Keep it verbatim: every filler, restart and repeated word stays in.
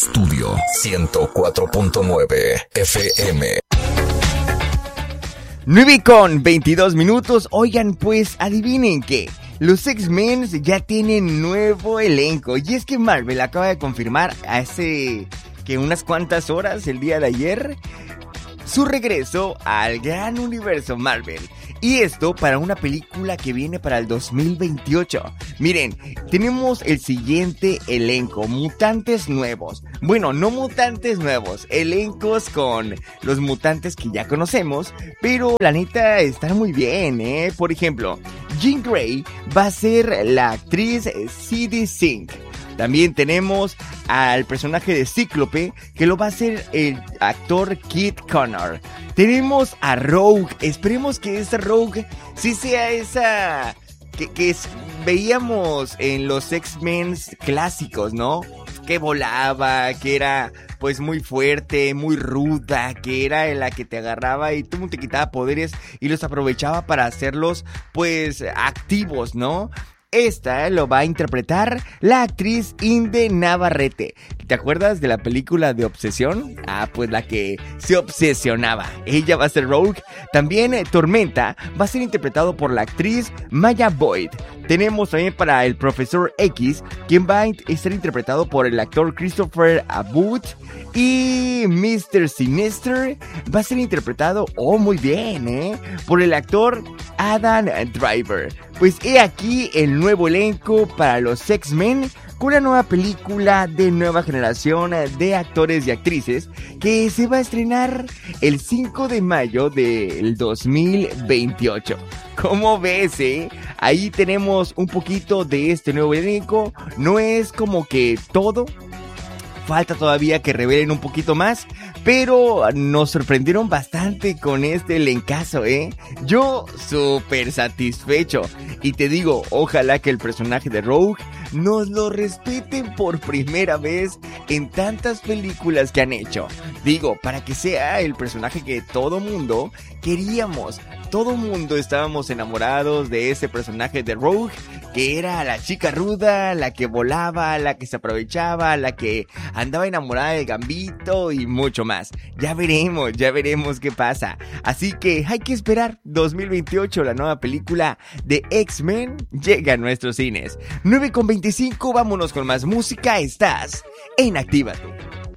Estudio ciento cuatro punto nueve F M. nueve con veintidós minutos. Oigan, pues adivinen qué. Los X-Men ya tienen nuevo elenco. Y es que Marvel acaba de confirmar hace que unas cuantas horas, el día de ayer, su regreso al gran universo Marvel. Y esto para una película que viene para el dos mil veintiocho. Miren, tenemos el siguiente elenco, mutantes nuevos. Bueno, no mutantes nuevos, elencos con los mutantes que ya conocemos, pero la neta están muy bien, ¿eh? Por ejemplo, Jean Grey va a ser la actriz Sadie Sink. También tenemos al personaje de Cíclope, que lo va a hacer el actor Kit Connor. Tenemos a Rogue. Esperemos que esa Rogue sí sea esa que, que es, veíamos en los X-Men clásicos, ¿no? Que volaba, que era pues muy fuerte, muy ruda, que era la que te agarraba y tú te quitaba poderes y los aprovechaba para hacerlos pues activos, ¿no? Esta lo va a interpretar la actriz Inde Navarrete. ¿Te acuerdas de la película de Obsesión? Ah, pues la que se obsesionaba. Ella va a ser Rogue. También eh, Tormenta va a ser interpretado por la actriz Maya Boyd. Tenemos también para el Profesor X, quien va a estar interpretado por el actor Christopher Abbott. Y mister Sinister va a ser interpretado, oh muy bien, ¿eh? por el actor Adam Driver. Pues he aquí el nuevo elenco para los X-Men, con una nueva película de nueva generación de actores y actrices que se va a estrenar el cinco de mayo del dos mil veintiocho. ¿Cómo ves, eh? Ahí tenemos un poquito de este nuevo elenco. No es como que todo. Falta todavía que revelen un poquito más, pero nos sorprendieron bastante con este elencazo, ¿eh? Yo súper satisfecho. Y te digo, ojalá que el personaje de Rogue nos lo respeten por primera vez en tantas películas que han hecho. Digo, para que sea el personaje que todo mundo queríamos. Todo mundo estábamos enamorados de ese personaje de Rogue, que era la chica ruda, la que volaba, la que se aprovechaba, la que andaba enamorada del Gambito y mucho más. Ya veremos, ya veremos qué pasa. Así que hay que esperar. dos mil veintiocho, la nueva película de X-Men llega a nuestros cines. nueve con veinticinco, vámonos con más música. Estás en Actívate.